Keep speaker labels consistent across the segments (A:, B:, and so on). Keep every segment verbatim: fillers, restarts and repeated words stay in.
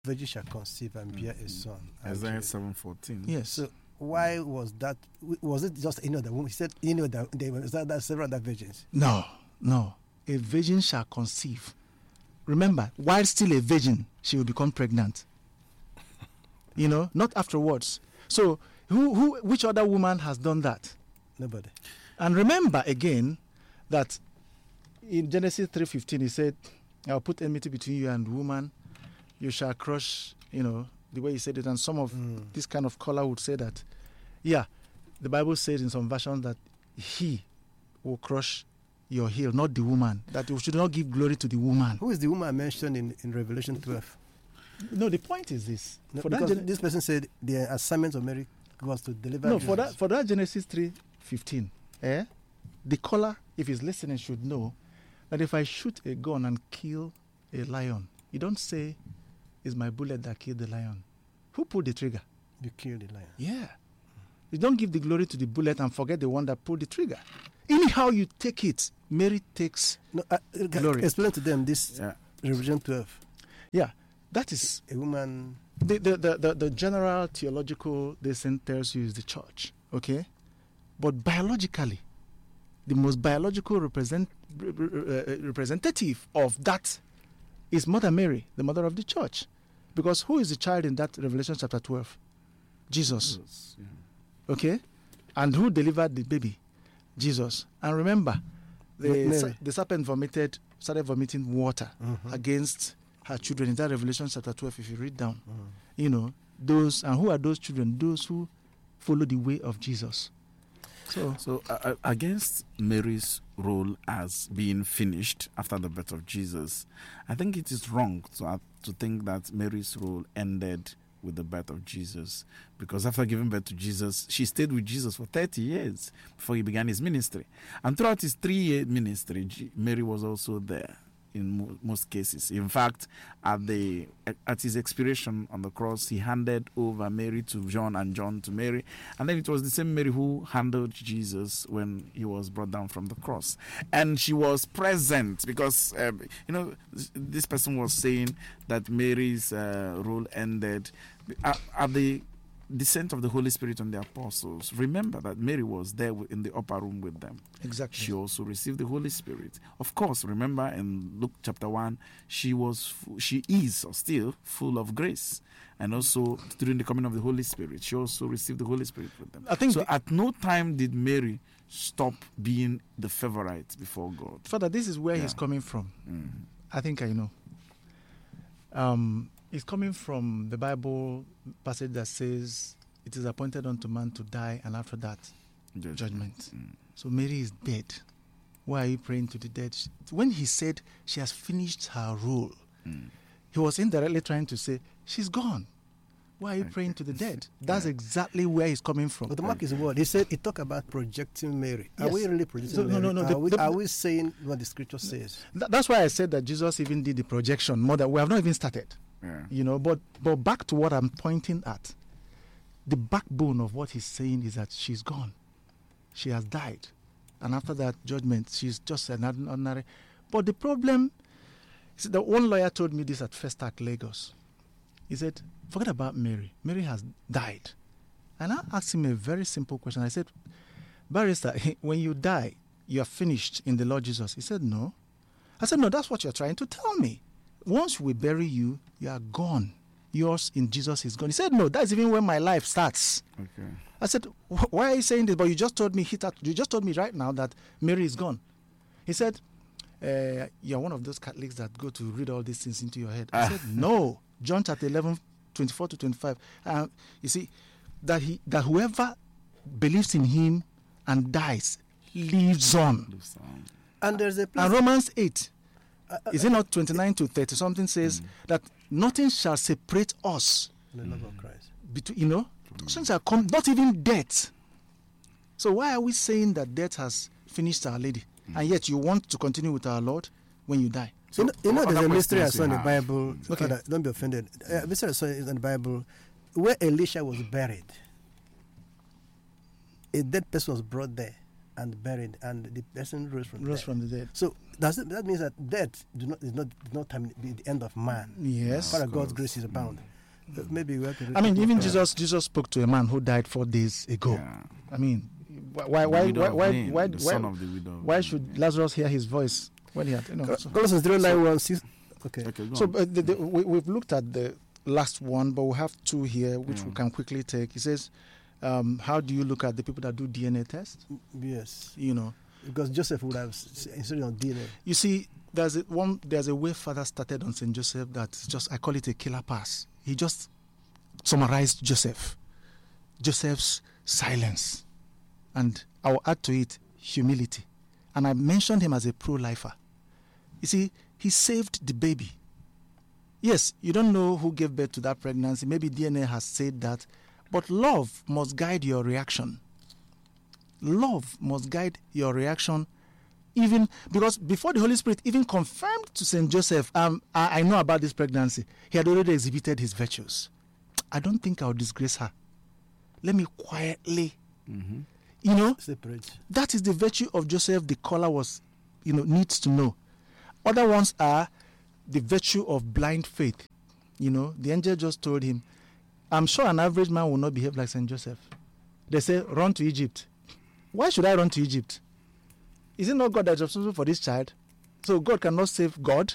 A: virgin shall conceive and bear a son.
B: Isaiah seven fourteen.
C: Yes.
A: So why was that? Was it just any other woman? He said any other. There was that, that several other virgins.
C: No, no. A virgin shall conceive. Remember, while still a virgin, she will become pregnant. You know, not afterwards. So, who, who, which other woman has done that?
A: Nobody.
C: And remember again that in Genesis three fifteen, he said, "I'll put enmity between you and woman. You shall crush." You know the way he said it, and some of mm. this kind of color would say that. Yeah, the Bible says in some versions that he will crush your heel, not the woman. That you should not give glory to the woman.
A: Who is the woman mentioned in, in Revelation twelve?
C: No, the point is this.
A: No,
C: for
A: because
C: that gen-
A: this person said the assignment of Mary was to deliver.
C: No,
A: Jesus.
C: for that for that Genesis three fifteen, eh? The caller, if he's listening, should know that if I shoot a gun and kill a lion, you don't say it's my bullet that killed the lion. Who pulled the trigger?
A: You killed the lion.
C: Yeah. You don't give the glory to the bullet and forget the one that pulled the trigger. Anyhow you take it, Mary takes
A: no, uh,
C: glory.
A: Explain to them this
B: yeah.
A: Revelation twelve.
C: Yeah, that is
A: a woman.
C: The the, the, the, the general theological this tells you is the church, okay? But biologically, the most biological represent, uh, representative of that is Mother Mary, the mother of the church. Because who is the child in that Revelation chapter twelve? Jesus.
B: Yes, yeah.
C: Okay? And who delivered the baby? Jesus. And remember, the, sa- the serpent vomited, started vomiting water mm-hmm. against her children in that Revelation chapter twelve, if you read down. Mm-hmm. You know, those, and who are those children? Those who follow the way of Jesus. So,
B: so uh, against Mary's role as being finished after the birth of Jesus, I think it is wrong to, uh, to think that Mary's role ended with the birth of Jesus, because after giving birth to Jesus, she stayed with Jesus for thirty years before he began his ministry. And throughout his three-year ministry, G- Mary was also there in mo- most cases. In fact, at the at his expiration on the cross, he handed over Mary to John and John to Mary. And then it was the same Mary who handled Jesus when he was brought down from the cross. And she was present because, um, you know, this person was saying that Mary's uh, role ended at, at the descent of the Holy Spirit on the apostles. Remember that Mary was there in the upper room with them.
C: Exactly.
B: She also received the Holy Spirit. Of course, remember in Luke chapter one, she was, she is still full of grace. And also during the coming of the Holy Spirit, she also received the Holy Spirit with them.
C: I think
B: so.
C: The,
B: at no time did Mary stop being the favorite before God.
C: Father, this is where
B: yeah.
C: he's coming from.
B: Mm.
C: I think I know. Um. It's coming from the Bible passage that says it is appointed unto man to die, and after that, judgment. judgment. Mm. So Mary is dead. Why are you praying to the dead? When he said she has finished her role, mm. he was indirectly trying to say she's gone. Why are you okay. praying to the dead? That's yeah. exactly where he's coming from.
A: But the mark is the word. He said he talked about projecting Mary. Yes. Are we really projecting
C: so,
A: Mary?
C: No, no, no.
A: Are,
C: the,
A: we,
C: the,
A: are we saying what the scripture says?
C: Th- that's why I said that Jesus even did the projection more than we have not even started.
B: Yeah.
C: You know, but but back to what I'm pointing at. The backbone of what he's saying is that she's gone. She has died. And after that judgment, she's just an ordinary. But the problem, see, the one lawyer told me this at First Act Lagos. He said, forget about Mary. Mary has died. And I asked him a very simple question. I said, barrister, when you die, you are finished in the Lord Jesus. He said, no. I said, no, that's what you're trying to tell me. Once we bury you, you are gone. Yours in Jesus is gone. He said, no, that's even when my life starts.
B: Okay.
C: I said, why are you saying this? But you just told me hit out, you just told me right now that Mary is gone. He said, uh, you're one of those Catholics that go to read all these things into your head. I said, no. John chapter eleven, twenty-four to twenty-five. Uh, you see, that he that whoever believes in him and dies lives on.
A: And there's a place.
C: And Romans eight. Uh, uh, Is it not twenty-nine to thirty? Something says mm. that nothing shall separate us.
A: The love of Christ.
C: Between, you know, mm. shall come, not even death. So why are we saying that death has finished Our Lady, mm. and yet you want to continue with our Lord when you die?
A: So you know, you know there's a mystery I saw in the Bible.
C: Okay.
A: Father, don't be offended. A uh, mystery I saw in the Bible where Elisha was buried. A dead person was brought there. and buried, and the person rose from
C: Rose
A: death.
C: from the dead.
A: So does it, that means that death do not is not is not time, be the end of man.
C: Yes.
A: As far as
B: Of
A: God's
B: course.
A: grace is abound. Uh, Maybe we have to. read
C: I mean,
A: the
C: even
A: book.
C: Jesus Jesus spoke to a man who died four days ago.
B: Yeah.
C: I mean, why
B: The
C: why
B: widow
C: why
B: of
C: why
B: Nain,
C: why
B: the
C: why,
B: son of the widow of
C: why
B: Nain.
C: should Lazarus hear his voice when he had, you know?
A: Col-
C: So,
A: Colossians three nine one six. Okay.
B: Okay, go
C: so
B: on.
C: uh, the, the, we, we've looked at the last one, but we have two here which we
B: Mm.
C: can quickly take. He says, um, "How do you look at the people that do D N A tests?
A: Yes.
C: You know,
A: Because Joseph would have s- insisted on D N A.
C: you see, there's a one, there's a way Father started on Saint Joseph that's just, I call it a killer pass. He just summarized Joseph, Joseph's silence, and I'll add to it humility. And I mentioned him as a pro-lifer. You see, he saved the baby. Yes, you don't know who gave birth to that pregnancy. Maybe D N A has said that, but love must guide your reaction. Love must guide your reaction, even because before the Holy Spirit even confirmed to Saint Joseph, um, I, I know about this pregnancy, he had already exhibited his virtues. I don't think I'll disgrace her. Let me quietly,
B: Mhm.
C: you know,
A: Separate.
C: that is the virtue of Joseph the caller was, you know, needs to know. Other ones are the virtue of blind faith. You know, the angel just told him, I'm sure an average man will not behave like Saint Joseph. They say, run to Egypt. Why should I run to Egypt? Is it not God that's responsible for this child? So God cannot save God?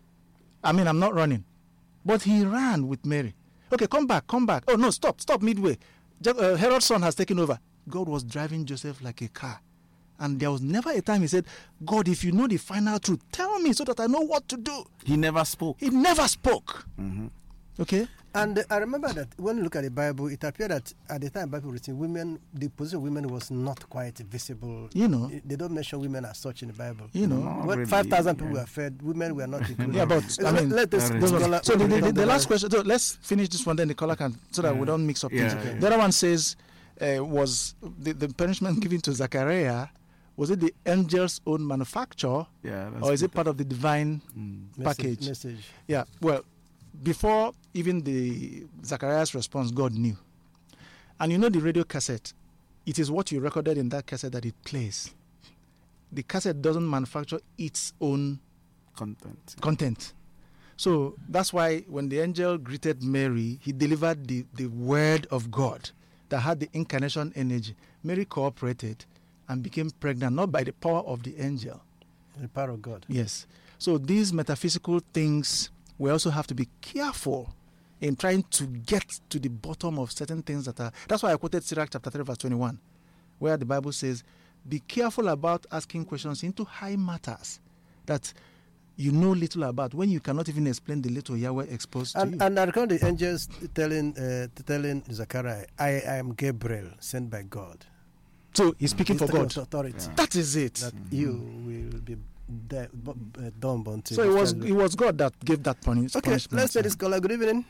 C: I mean, I'm not running. But he ran with Mary. Okay, come back, come back. Oh, no, stop, stop midway. Je- uh, Herod's son has taken over. God was driving Joseph like a car. And there was never a time he said, God, if you know the final truth, tell me so that I know what to do.
B: He never spoke.
C: He never spoke.
B: Mhm.
C: Okay?
A: And uh, I remember that when you look at the Bible, it appeared that at the time Bible written, women, the position of women was not quite visible.
C: You know.
A: They don't mention women as such in the Bible.
C: You know.
B: No.
A: When
B: really,
A: five thousand people
B: yeah.
A: were fed, women were not included.
C: Yeah, but I mean,
A: let us
B: Very
C: Those
B: Scholar-
C: ones. So the, the, the, the last question. So let's finish this one, then the caller can, so that we don't mix up
B: Yeah,
C: things.
B: yeah.
C: The other one says, uh, was the, the punishment given to Zachariah, was it the angel's own manufacture,
B: Yeah. that's
C: or is it
B: good.
C: part of the divine
B: Mm.
A: Message-
C: package?
A: Message.
C: Yeah. Well, before even the Zachariah's response, God knew. And you know the radio cassette, it is what you recorded in that cassette that it plays. The cassette doesn't manufacture its own
B: Content.
C: content. So that's why when the angel greeted Mary, he delivered the, the word of God that had the incarnation energy. Mary cooperated and became pregnant, not by the power of the angel.
A: The power of God.
C: Yes. So these metaphysical things, we also have to be careful in trying to get to the bottom of certain things that are. That's why I quoted Sirach chapter three, verse twenty-one, where the Bible says, be careful about asking questions into high matters that you know little about, when you cannot even explain the little Yahweh exposed to you.
A: And, and I recall the angels telling uh, telling Zachariah, I, I am Gabriel, sent by God.
C: So he's speaking
A: He's
C: for
A: talking
C: God.
A: of authority.
B: Yeah.
C: That is it.
A: That you will be de- bu- uh, dumb until.
C: So it was
A: you
C: it was God that gave that punish,
A: Okay,
C: punishment.
A: let's say this caller. Good evening.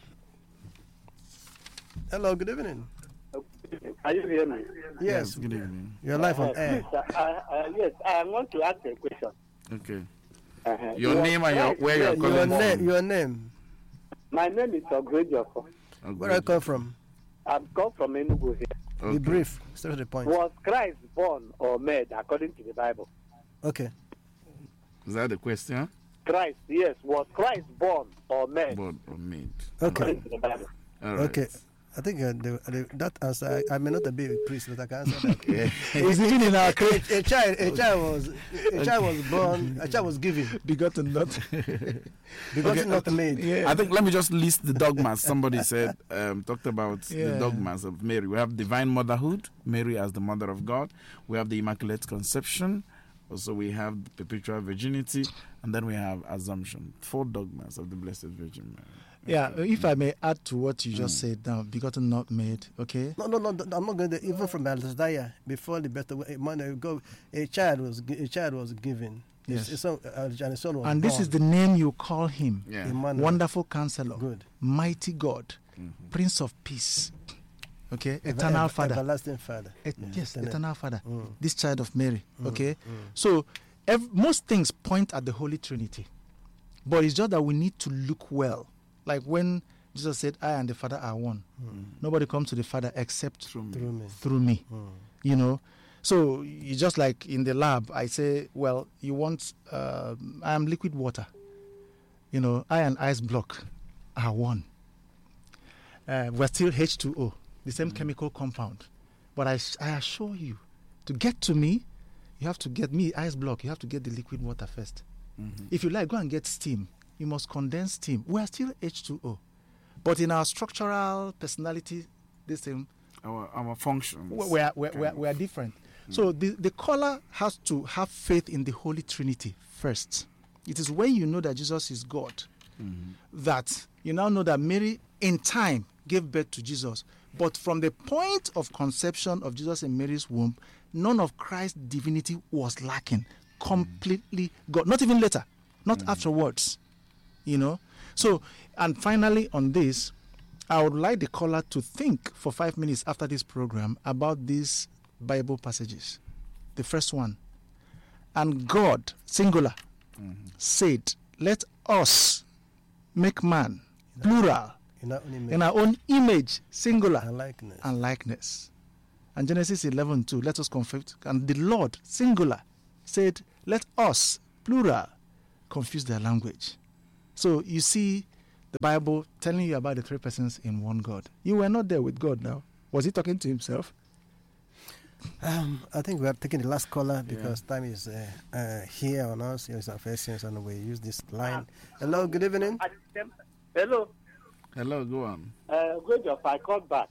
A: Hello, good evening.
D: Are you hearing me?
A: Yes,
B: Good evening.
A: you're live on
D: Uh,
A: air.
D: please, uh, uh, yes, I want to ask a question.
B: Okay.
D: Uh-huh.
B: Your
D: Was
B: name and your,
D: Christ-
B: where you're
D: yes,
B: calling
A: Your
B: from.
A: name, your name.
D: My name is Ogrejiofo.
B: Okay.
A: Where I come from?
D: I'm come from Enugu here.
B: Okay.
A: Be brief. Straight to the point.
D: Was Christ born or made according to the Bible?
A: Okay.
B: Is that the question?
D: Christ, yes. Was Christ born or made
B: Born or made?
A: Okay.
D: according to the Bible?
B: All right.
A: Okay. I think uh, the, the, that answer. I, I may not be a priest, but I can answer that.
B: Yeah.
C: He's even in our
A: a, a child, a child was, a child was born. A child was given,
C: begotten not.
A: because
B: Okay,
A: not made.
C: Yeah.
B: I think let me just list the dogmas. Somebody said, um, talked about
C: Yeah.
B: the dogmas of Mary. We have divine motherhood, Mary as the mother of God. We have the Immaculate Conception. Also, we have the perpetual virginity. And then we have assumption. Four dogmas of the Blessed Virgin Mary.
C: Yeah, if I may add to what you just
B: Mm.
C: said now, begotten not made, okay?
A: No, no, no. I'm not going to. Even from Isaiah, before the birth of a man, go, a child was, gi- a child was given.
C: Yes.
A: A son, uh, and a son was
C: And this
A: born.
C: is the name you call him.
B: Yeah.
A: Emmanuel.
C: Wonderful Counselor,
A: Good.
C: Mighty God,
B: Mhm.
C: Prince of Peace, okay?
A: Ever-
C: Eternal
A: ever-
C: Father.
A: Everlasting Father.
C: Et-
A: Yeah.
C: Yes,
A: Eternal.
C: Eternal Father.
A: Mm.
C: This child of Mary,
A: Mm,
C: okay?
A: mm.
C: So ev- most things point at the Holy Trinity. But it's just that we need to look well. Like when Jesus said, I and the Father are one.
A: Mm.
C: Nobody comes to the Father except
B: Through me.
A: Through me.
C: through me.
A: Mm.
C: You know, So you just like in the lab, I say, well, you want, uh, I am liquid water. You know, I and ice block are one. Uh, we're still H two O, the same mm-hmm. chemical compound. But I, I assure you, to get to me, you have to get me ice block. You have to get the liquid water first. Mm-hmm. If you like, go and get steam. You must condense steam. We are still H two O. But in our structural personality, this thing,
B: our our functions,
C: we are, we are, we are, we are different. Mm-hmm. So the, the caller has to have faith in the Holy Trinity first. It is when you know that Jesus is God mm-hmm. that you now know that Mary, in time, gave birth to Jesus. But from the point of conception of Jesus in Mary's womb, none of Christ's divinity was lacking. Completely mm-hmm. God. Not even later. Not mm-hmm. afterwards. You know? So, and finally on this, I would like the caller to think for five minutes after this program about these Bible passages. The first one. And God, singular, mm-hmm. said, let us make man, plural,
A: in our own image,
C: in our own image, singular,
A: and likeness.
C: and likeness. And Genesis eleven two, let us confess. And the Lord, singular, said, let us, plural, confuse their language. So you see the Bible telling you about the three persons in one God. You were not there with God now. Was he talking to himself?
A: Um, I think we are taking the last caller because yeah. time is uh, uh, here on us. It's our first sense, and we use this line. Hello, good evening.
D: Hello.
B: Hello, go on.
D: Uh, good job. I called back.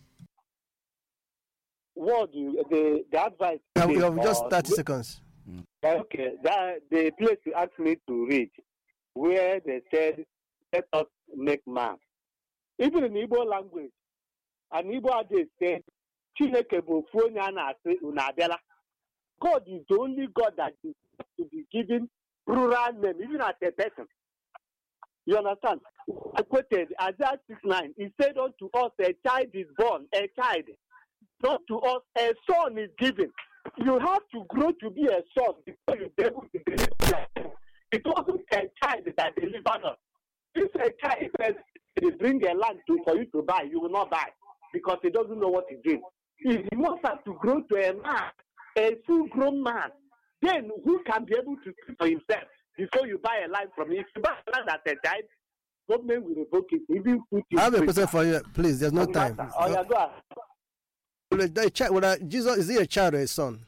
D: What do you, the, the advice?
A: Yeah, we have just
D: uh,
A: thirty seconds.
D: Okay, that, the place you asked me to read, where they said, let us make man. Even in Igbo language, an Igbo adage said, Chineke bụ ofu onye a na-asị unu abịala. God is the only God that is to be given plural name, even as a person. You understand? I quoted Isaiah six nine. He said unto us, a child is born, a child. Not to us, a son is given. You have to grow to be a son before you be able to deliver. It wasn't a child that delivered us. If a child says they bring a land to, for you to buy, you will not buy because he doesn't know what he's doing. He must have to grow to a man, a full-grown man. Then who can be able to speak for himself before you buy a land from him? If you buy a land as a child, government will revoke it. Even put
A: I have a question for you, please. There's no time.
D: Oh, yeah, go ahead.
A: The child, well, uh, Jesus, is he a child or a son?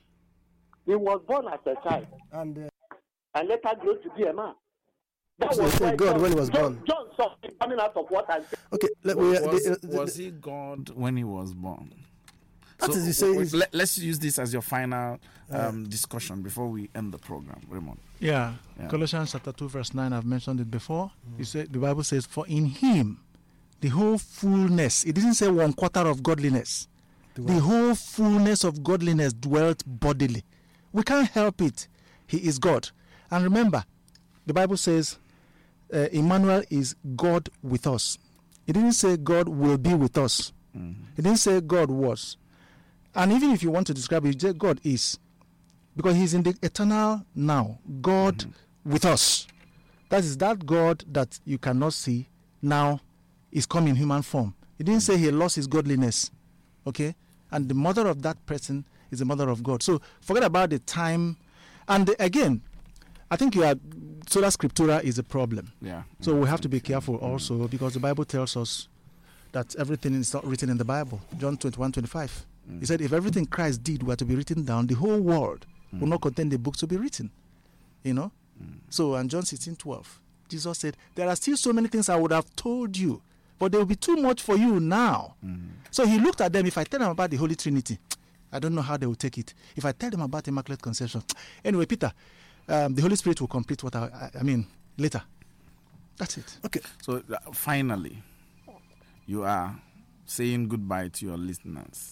D: He was born as a child
A: and uh,
D: and later grew to be a man. That
A: so
D: was
A: God
D: John,
A: when he was
D: John,
A: born.
D: John saw him coming out of what I said.
A: Okay, let,
B: was,
A: we, uh,
B: was,
A: the, uh, the,
B: was he God when he was born?
A: That
B: so,
A: is, he says,
B: let, let's use this as your final um, uh, discussion before we end the program, Raymond.
C: Yeah.
B: yeah.
C: Colossians chapter two, verse nine. I've mentioned it before. Mm. You say the Bible says, "For in Him, the whole fullness." It didn't say one quarter of godliness. The, the whole fullness of godliness dwelt bodily. We can't help it. He is God. And remember, the Bible says, uh, Emmanuel is God with us. It didn't say God will be with us. Mm-hmm. It didn't say God was. And even if you want to describe it, just God is. Because he's in the eternal now. God mm-hmm. with us. That is that God that you cannot see now is come in human form. It didn't mm-hmm. say he lost his godliness. Okay? And the mother of that person is the mother of God. So forget about the time. And the, again, I think you are, sola scriptura is a problem.
B: Yeah.
C: So we have to be careful also because the Bible tells us that everything is not written in the Bible. John twenty-one twenty-five. Mm. He said, if everything Christ did were to be written down, the whole world mm. will not contain the books to be written. You know? Mm. So, and John sixteen twelve, Jesus said, there are still so many things I would have told you, but they will be too much for you now. Mm. So he looked at them. If I tell them about the Holy Trinity, I don't know how they will take it. If I tell them about Immaculate Conception, anyway, Peter, um, the Holy Spirit will complete what I, I, I mean later. That's it.
B: Okay. So uh, finally, you are saying goodbye to your listeners.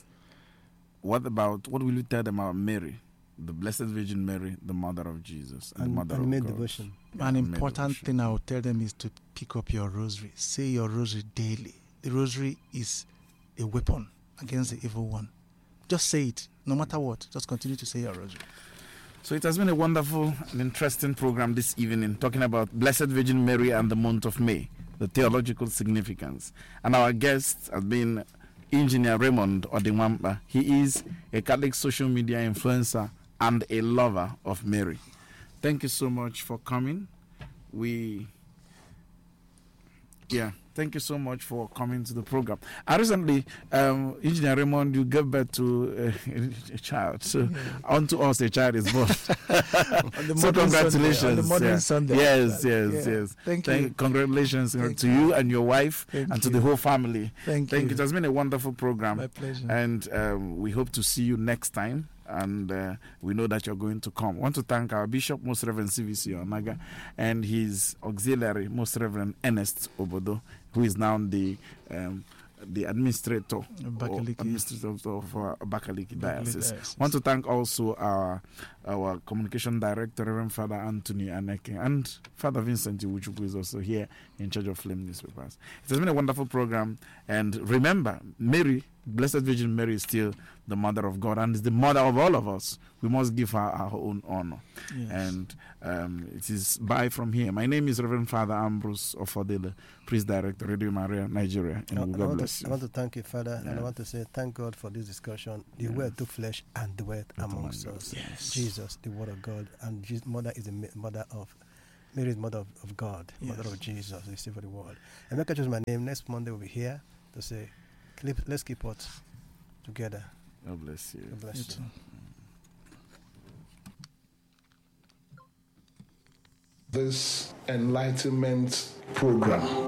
B: What about, what will you tell them about Mary, the Blessed Virgin Mary, the Mother of Jesus, and, and the Mother
A: and
B: of
A: made
B: God?
A: Devotion.
C: Yeah, An important devotion. thing I will tell them is to pick up your rosary. Say your rosary daily. The rosary is a weapon against the evil one. Just say it, no matter what. Just continue to say your rosary.
B: So it has been a wonderful and interesting program this evening, talking about Blessed Virgin Mary and the month of May, the theological significance. And our guests have been Engineer Raymond Odinwampa. He is a Catholic social media influencer and a lover of Mary. Thank you so much for coming. We, yeah, thank you so much for coming to the program. And recently, um, Engineer Raymond, you gave birth to a, a child. So, yeah. Unto us, a child is born. So, congratulations.
C: Sunday, on the morning
B: yeah.
C: Sunday.
B: Yes, yes,
C: yeah.
B: yes.
C: Thank,
B: thank
C: you.
B: Congratulations
C: thank
B: to
C: you.
B: you and your wife
C: thank
B: and
C: you.
B: to the whole family.
C: Thank,
B: thank
C: you.
B: you. It has been a wonderful program.
C: My pleasure.
B: And um, we hope to see you next time. And uh, we know that you're going to come. I want to thank our Bishop, Most Reverend C V C Onaga, and his auxiliary, Most Reverend Ernest Obodo, who is now the um, the administrator,
C: Abakaliki.
B: administrator of uh, Abakaliki Diocese.
C: Diocese.
B: I want to thank also our our communication director, Reverend Father Anthony Aneke, and Father Vincent Iwuchukwu is also here in charge of Flame Newspapers. It has been a wonderful program. And remember, Mary, Blessed Virgin Mary, is still the Mother of God and is the mother of all of us. We must give her our own honor.
C: Yes.
B: And um, it is bye from here. My name is Reverend Father Ambrose Ofodele, Priest Director, Radio Maria, Nigeria. And
A: I,
B: God
A: I want
B: bless
A: to,
B: you.
A: I want to thank you, Father,
B: Yeah.
A: and I want to say thank God for this discussion. The
B: Yeah.
A: Word took flesh and dwelt
B: Among
A: amongst
B: us.
A: us.
B: Yes.
A: Jesus, the Word of God, and Jesus, Mother is the ma- mother of Mary, is mother of, of God,
C: Yes.
A: mother of Jesus, the Savior of the world. And make I choose my name. Next Monday we'll be here to say, keep, let's keep it together.
B: God bless you.
A: God bless
C: You
A: you.
C: too.
E: This enlightenment program